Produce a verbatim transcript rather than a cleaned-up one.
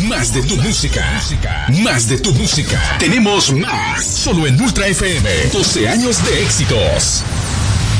Más de tu música. Más de tu música. Tenemos más. Solo en Ultra F M. doce años de éxitos.